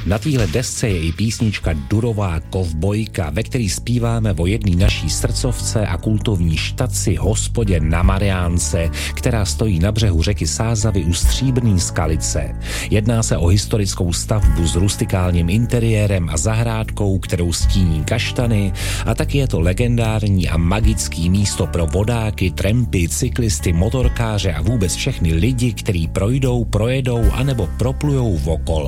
Na téhle desce je i písnička Durová kovbojka, ve který zpíváme o jedné naší srdcovce a kultovní štaci hospodě na Mariánce, která stojí na břehu řeky Sázavy u Stříbrný skalice. Jedná se o historickou stavbu s rustikálním interiérem a zahrádkou, kterou stíní kaštany, a taky je to legendární a magický místo pro vodáky, trampy, cyklisty, motorkáře a vůbec všechny lidi, kteří projedou anebo proplujou okolo.